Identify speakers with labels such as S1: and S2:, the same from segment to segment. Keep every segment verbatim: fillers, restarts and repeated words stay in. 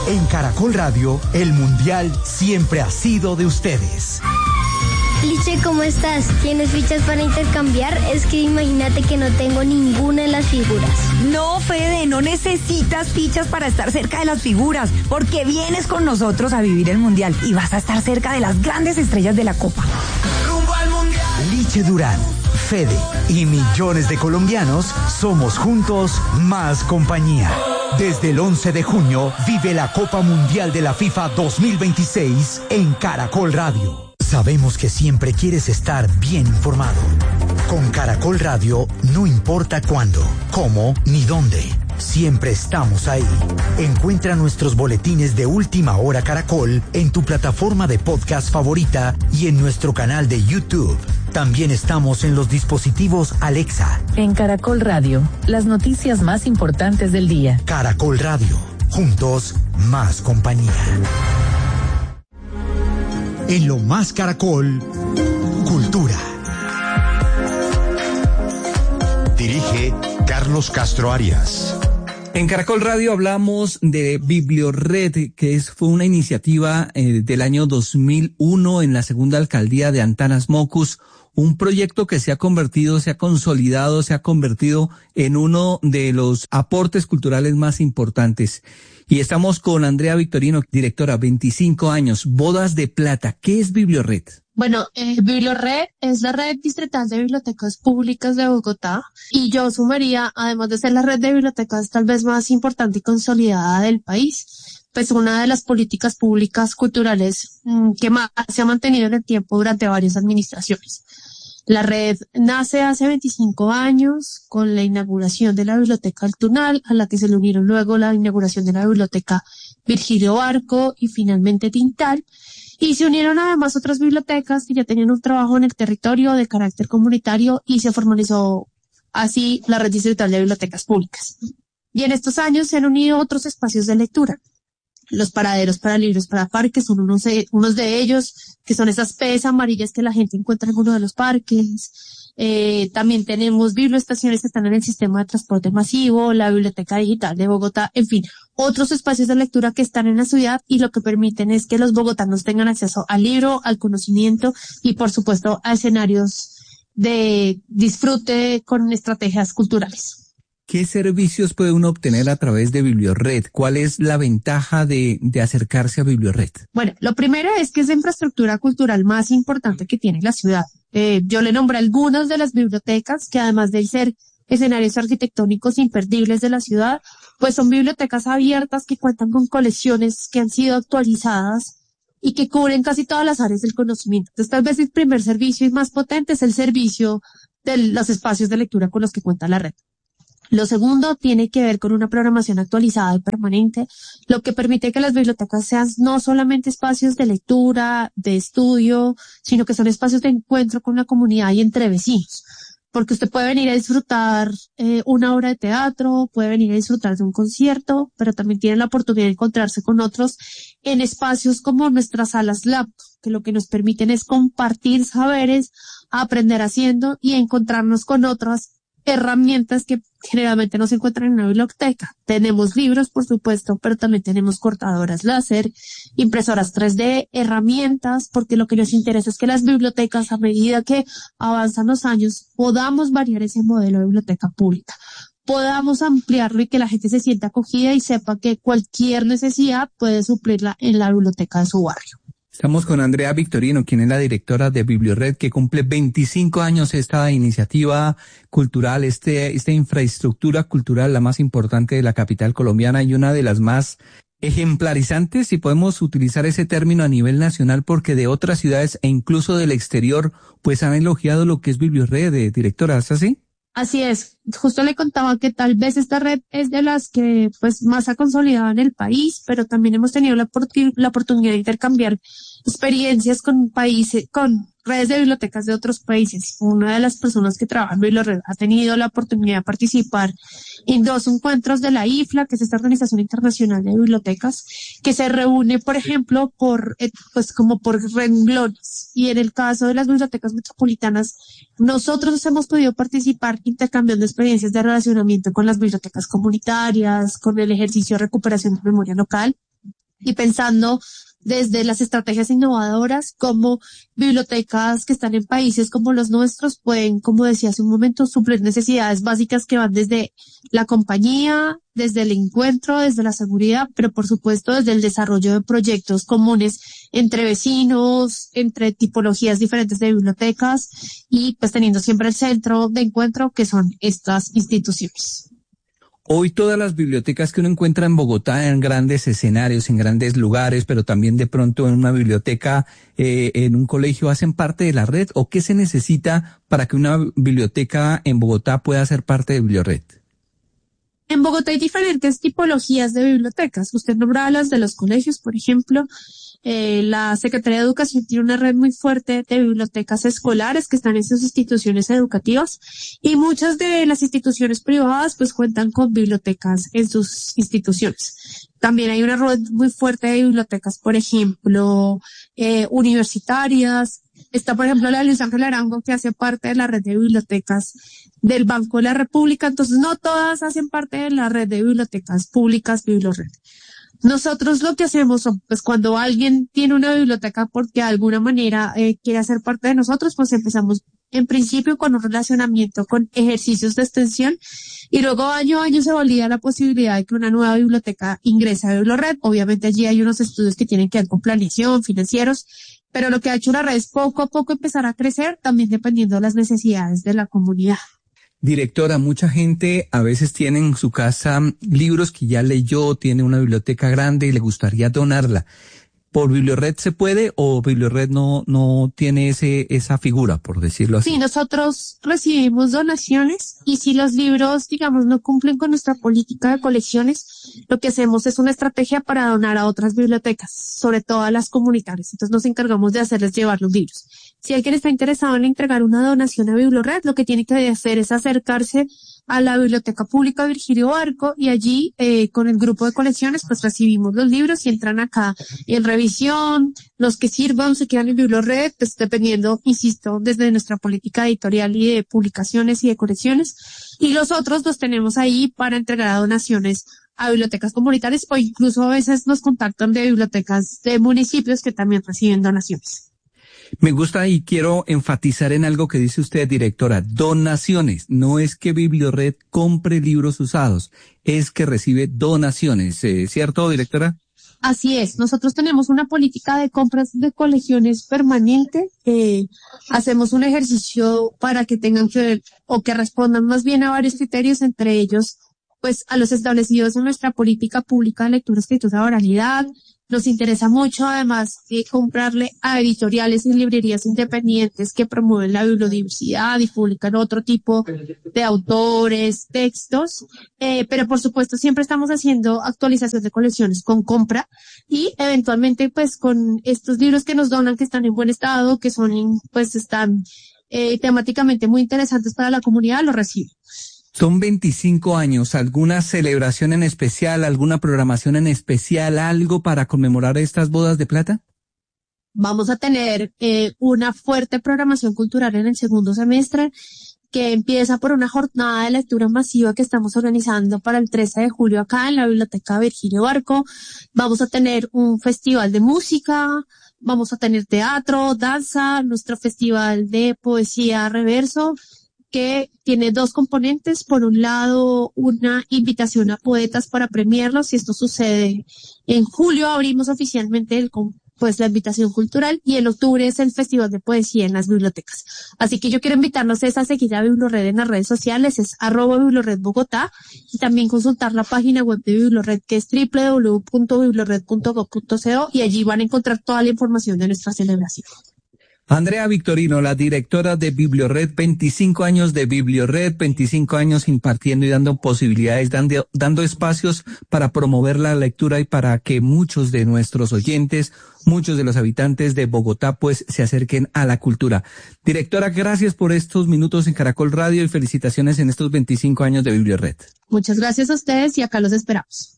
S1: En Caracol Radio, el Mundial siempre ha sido de ustedes.
S2: Liche, ¿cómo estás? ¿Tienes fichas para intercambiar? Es que imagínate que no tengo ninguna en las figuras.
S3: No, Fede, no necesitas fichas para estar cerca de las figuras, porque vienes con nosotros a vivir el Mundial y vas a estar cerca de las grandes estrellas de la Copa.
S1: ¡Rumbo al Mundial! Liche Durán, Fede y millones de colombianos somos juntos más compañía. Desde el once de junio vive la Copa Mundial de la FIFA dos mil veintiséis en Caracol Radio. Sabemos que siempre quieres estar bien informado. Con Caracol Radio no importa cuándo, cómo ni dónde. Siempre estamos ahí. Encuentra nuestros boletines de Última Hora Caracol en tu plataforma de podcast favorita y en nuestro canal de YouTube. También estamos en los dispositivos Alexa.
S4: En Caracol Radio, las noticias más importantes del día.
S1: Caracol Radio, juntos más compañía. En Lo Más Caracol, Cultura.
S5: Dirige Carlos Castro Arias.
S6: En Caracol Radio hablamos de Bibliored, que es, fue una iniciativa eh, del año dos mil uno en la segunda alcaldía de Antanas Mocus, un proyecto que se ha convertido, se ha consolidado, se ha convertido en uno de los aportes culturales más importantes. Y estamos con Andrea Victorino, directora, veinticinco años, Bodas de Plata. ¿Qué es Bibliored?
S7: Bueno, eh, Bibliored es la red distrital de bibliotecas públicas de Bogotá y yo sumaría, además de ser la red de bibliotecas tal vez más importante y consolidada del país, pues una de las políticas públicas culturales mmm, que más se ha mantenido en el tiempo durante varias administraciones. La red nace hace veinticinco años con la inauguración de la Biblioteca El Tunal, a la que se le unieron luego la inauguración de la Biblioteca Virgilio Barco y finalmente Tintal. Y se unieron además otras bibliotecas que ya tenían un trabajo en el territorio de carácter comunitario y se formalizó así la red distrital de bibliotecas públicas. Y en estos años se han unido otros espacios de lectura. Los paraderos para libros para parques son unos de, unos de ellos, que son esas P's amarillas que la gente encuentra en uno de los parques. Eh, también tenemos biblioestaciones que están en el sistema de transporte masivo, la Biblioteca Digital de Bogotá, en fin, otros espacios de lectura que están en la ciudad y lo que permiten es que los bogotanos tengan acceso al libro, al conocimiento y por supuesto a escenarios de disfrute con estrategias culturales.
S6: ¿Qué servicios puede uno obtener a través de Bibliored? ¿Cuál es la ventaja de, de acercarse a Bibliored?
S7: Bueno, lo primero es que es la infraestructura cultural más importante que tiene la ciudad. Eh, yo le nombré algunas de las bibliotecas que además de ser escenarios arquitectónicos imperdibles de la ciudad, pues son bibliotecas abiertas que cuentan con colecciones que han sido actualizadas y que cubren casi todas las áreas del conocimiento. Entonces, tal vez el primer servicio y más potente es el servicio de los espacios de lectura con los que cuenta la red. Lo segundo tiene que ver con una programación actualizada y permanente, lo que permite que las bibliotecas sean no solamente espacios de lectura, de estudio, sino que son espacios de encuentro con la comunidad y entre vecinos. Porque usted puede venir a disfrutar eh, una obra de teatro, puede venir a disfrutar de un concierto, pero también tiene la oportunidad de encontrarse con otros en espacios como nuestras salas lab, que lo que nos permiten es compartir saberes, aprender haciendo y encontrarnos con otras herramientas que generalmente no se encuentran en una biblioteca. Tenemos libros, por supuesto, pero también tenemos cortadoras láser, impresoras tres D, herramientas, porque lo que nos interesa es que las bibliotecas, a medida que avanzan los años, podamos variar ese modelo de biblioteca pública, podamos ampliarlo y que la gente se sienta acogida y sepa que cualquier necesidad puede suplirla en la biblioteca de su barrio.
S6: Estamos con Andrea Victorino, quien es la directora de Bibliored, que cumple veinticinco años esta iniciativa cultural, este, esta infraestructura cultural, la más importante de la capital colombiana y una de las más ejemplarizantes, si podemos utilizar ese término a nivel nacional, porque de otras ciudades e incluso del exterior, pues han elogiado lo que es Bibliored, de directora, ¿es así?
S7: Así es, justo le contaba que tal vez esta red es de las que pues más ha consolidado en el país, pero también hemos tenido la, oportun- la oportunidad de intercambiar experiencias con países, con redes de bibliotecas de otros países. Una de las personas que trabaja en Bibliored ha tenido la oportunidad de participar en dos encuentros de la I F L A, que es esta Organización Internacional de Bibliotecas, que se reúne, por ejemplo, por pues como por renglones. Y en el caso de las bibliotecas metropolitanas, nosotros hemos podido participar intercambiando experiencias de relacionamiento con las bibliotecas comunitarias, con el ejercicio de recuperación de memoria local. y pensando desde las estrategias innovadoras, como bibliotecas que están en países como los nuestros pueden, como decía hace un momento, suplir necesidades básicas que van desde la compañía, desde el encuentro, desde la seguridad, pero por supuesto desde el desarrollo de proyectos comunes entre vecinos, entre tipologías diferentes de bibliotecas y pues teniendo siempre el centro de encuentro que son estas instituciones.
S6: Hoy todas las bibliotecas que uno encuentra en Bogotá en grandes escenarios, en grandes lugares, pero también de pronto en una biblioteca, eh, en un colegio, ¿hacen parte de la red? ¿O qué se necesita para que una biblioteca en Bogotá pueda ser parte de Bibliored?
S7: En Bogotá hay diferentes tipologías de bibliotecas. Usted nombraba las de los colegios, por ejemplo. Eh, la Secretaría de Educación tiene una red muy fuerte de bibliotecas escolares que están en sus instituciones educativas y muchas de las instituciones privadas pues cuentan con bibliotecas en sus instituciones. También hay una red muy fuerte de bibliotecas, por ejemplo, eh, universitarias. Está, por ejemplo, la de Luis Ángel Arango, que hace parte de la red de bibliotecas del Banco de la República. Entonces, no todas hacen parte de la red de bibliotecas públicas, Bibliored. Nosotros lo que hacemos, pues cuando alguien tiene una biblioteca porque de alguna manera eh, quiere hacer parte de nosotros, pues empezamos en principio con un relacionamiento con ejercicios de extensión y luego año a año se valida la posibilidad de que una nueva biblioteca ingrese a Bibliored. Obviamente allí hay unos estudios que tienen que ver con planeación, financieros, pero lo que ha hecho la red es poco a poco empezar a crecer, también dependiendo de las necesidades de la comunidad.
S6: Directora, mucha gente a veces tiene en su casa libros que ya leyó, tiene una biblioteca grande y le gustaría donarla. ¿Por Bibliored se puede o Bibliored no, no tiene ese, esa figura, por decirlo así?
S7: Sí, nosotros recibimos donaciones y si los libros, digamos, no cumplen con nuestra política de colecciones, lo que hacemos es una estrategia para donar a otras bibliotecas, sobre todo a las comunitarias. Entonces nos encargamos de hacerles llevar los libros. Si alguien está interesado en entregar una donación a Bibliored, lo que tiene que hacer es acercarse a la Biblioteca Pública Virgilio Barco y allí eh, con el grupo de colecciones pues recibimos los libros y entran acá en revisión, los que sirvan se quedan en Bibliored, pues dependiendo, insisto, desde nuestra política editorial y de publicaciones y de colecciones, y los otros los tenemos ahí para entregar a donaciones a bibliotecas comunitarias o incluso a veces nos contactan de bibliotecas de municipios que también reciben donaciones.
S6: Me gusta y quiero enfatizar en algo que dice usted, directora, donaciones. No es que Bibliored compre libros usados, es que recibe donaciones, ¿eh? ¿Cierto, directora?
S7: Así es, nosotros tenemos una política de compras de colecciones permanente, eh, hacemos un ejercicio para que tengan que ver o que respondan más bien a varios criterios, entre ellos pues a los establecidos en nuestra política pública de lectura, escritura, oralidad. Nos interesa mucho, además, eh, comprarle a editoriales y librerías independientes que promueven la bibliodiversidad y publican otro tipo de autores, textos, eh, pero por supuesto siempre estamos haciendo actualización de colecciones con compra y eventualmente pues con estos libros que nos donan que están en buen estado, que son, pues están eh, temáticamente muy interesantes para la comunidad, los recibo.
S6: Son veinticinco años, ¿alguna celebración en especial, alguna programación en especial, algo para conmemorar estas bodas de plata?
S7: Vamos a tener eh, una fuerte programación cultural en el segundo semestre que empieza por una jornada de lectura masiva que estamos organizando para el trece de julio acá en la Biblioteca Virgilio Barco. Vamos a tener un festival de música, vamos a tener teatro, danza, nuestro festival de poesía reverso, que tiene dos componentes. Por un lado, una invitación a poetas para premiarlos, y esto sucede en julio, abrimos oficialmente el, pues la invitación cultural, y en octubre es el Festival de Poesía en las bibliotecas. Así que yo quiero invitarlos a seguir a Bibliored en las redes sociales, es arroba Bibliored Bogotá, y también consultar la página web de Bibliored, que es doble u doble u doble u punto bibliored punto gob punto co, y allí van a encontrar toda la información de nuestra celebración.
S6: Andrea Victorino, la directora de Bibliored, veinticinco años de Bibliored, veinticinco años impartiendo y dando posibilidades, dando, dando espacios para promover la lectura y para que muchos de nuestros oyentes, muchos de los habitantes de Bogotá, pues se acerquen a la cultura. Directora, gracias por estos minutos en Caracol Radio y felicitaciones en estos veinticinco años de Bibliored.
S7: Muchas gracias a ustedes y acá los esperamos.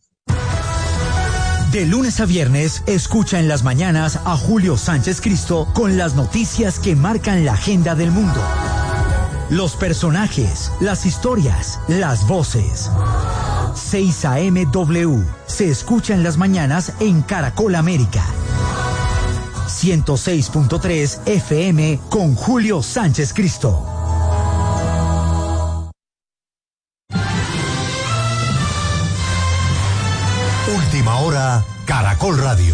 S1: De lunes a viernes, escucha en las mañanas a Julio Sánchez Cristo con las noticias que marcan la agenda del mundo. Los personajes, las historias, las voces. seis A M W. Se escucha en las mañanas en Caracol América. ciento seis punto tres F M con Julio Sánchez Cristo.
S5: Última hora, Caracol Radio.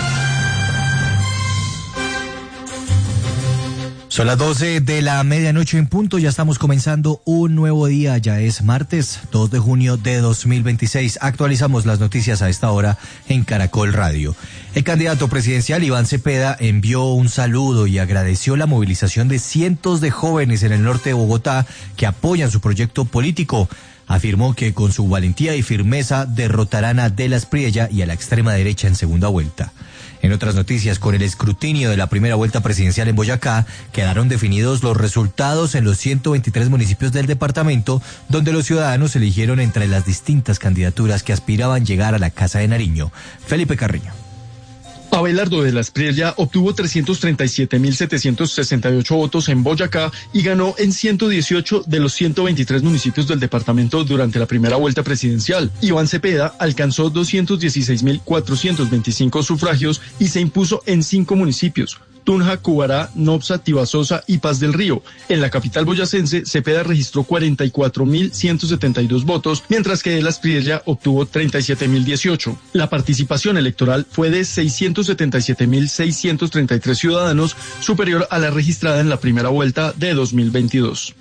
S5: Son las doce de la medianoche en punto, ya estamos comenzando un nuevo día, ya es martes dos de junio de dos mil veintiséis. Actualizamos las noticias a esta hora en Caracol Radio. El candidato presidencial Iván Cepeda envió un saludo y agradeció la movilización de cientos de jóvenes en el norte de Bogotá que apoyan su proyecto político. Afirmó que con su valentía y firmeza derrotarán a De Las Priella y a la extrema derecha en segunda vuelta. En otras noticias, con el escrutinio de la primera vuelta presidencial en Boyacá, quedaron definidos los resultados en los ciento veintitrés municipios del departamento, donde los ciudadanos eligieron entre las distintas candidaturas que aspiraban llegar a la Casa de Nariño. Felipe Carreño.
S8: Abelardo de Las Priella obtuvo trescientos treinta y siete mil setecientos sesenta y ocho votos en Boyacá y ganó en ciento dieciocho de los ciento veintitrés municipios del departamento durante la primera vuelta presidencial. Iván Cepeda alcanzó doscientos dieciséis mil cuatrocientos veinticinco sufragios y se impuso en cinco municipios: Tunja, Cubará, Nopsa, Tibasosa y Paz del Río. En la capital boyacense, Cepeda registró cuarenta y cuatro mil ciento setenta y dos votos, mientras que De Las Priella obtuvo treinta y siete mil dieciocho. La participación electoral fue de seiscientos setenta y siete mil seiscientos treinta y tres ciudadanos, superior a la registrada en la primera vuelta de dos mil veintidós.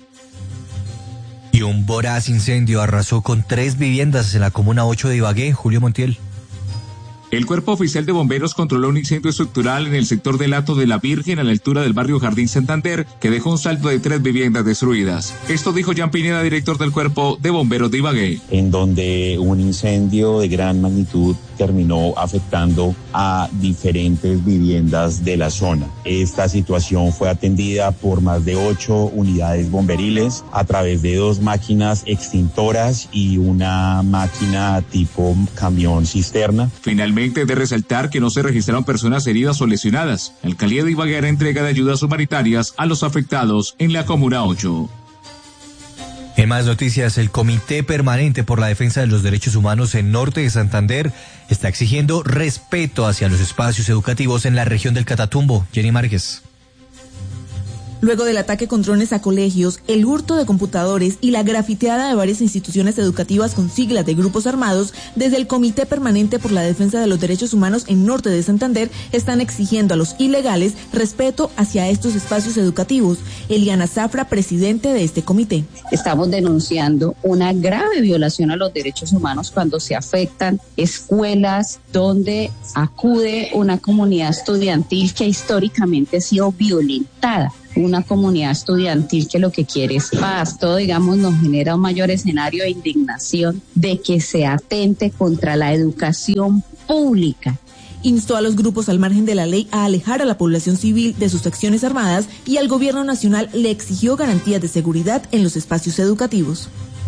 S5: Y un voraz incendio arrasó con tres viviendas en la Comuna ocho de Ibagué. Julio Montiel.
S9: El Cuerpo Oficial de Bomberos controló un incendio estructural en el sector del Hato de la Virgen a la altura del barrio Jardín Santander, que dejó un saldo de tres viviendas destruidas. Esto dijo Jan Pineda, director del Cuerpo de Bomberos de Ibagué.
S10: En donde un incendio de gran magnitud terminó afectando a diferentes viviendas de la zona. Esta situación fue atendida por más de ocho unidades bomberiles a través de dos máquinas extintoras y una máquina tipo camión cisterna.
S9: Finalmente, de resaltar que no se registraron personas heridas o lesionadas. La alcaldía de Ibagué hará entrega de ayudas humanitarias a los afectados en la Comuna ocho.
S5: En más noticias, el Comité Permanente por la Defensa de los Derechos Humanos en Norte de Santander está exigiendo respeto hacia los espacios educativos en la región del Catatumbo. Jenny Márquez.
S11: Luego del ataque con drones a colegios, el hurto de computadores y la grafiteada de varias instituciones educativas con siglas de grupos armados, desde el Comité Permanente por la Defensa de los Derechos Humanos en Norte de Santander están exigiendo a los ilegales respeto hacia estos espacios educativos. Eliana Zafra, presidente de este comité.
S12: Estamos denunciando una grave violación a los derechos humanos cuando se afectan escuelas donde acude una comunidad estudiantil que históricamente ha sido violentada. Una comunidad estudiantil que lo que quiere es paz. Todo, digamos, nos genera un mayor escenario de indignación de que se atente contra la educación pública.
S11: Instó a los grupos al margen de la ley a alejar a la población civil de sus acciones armadas y al gobierno nacional le exigió garantías de seguridad en los espacios educativos.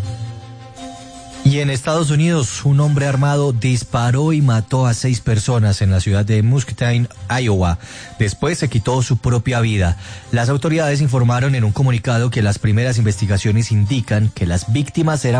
S5: Y en Estados Unidos, un hombre armado disparó y mató a seis personas en la ciudad de Muscatine, Iowa. Después se quitó su propia vida. Las autoridades informaron en un comunicado que las primeras investigaciones indican que las víctimas eran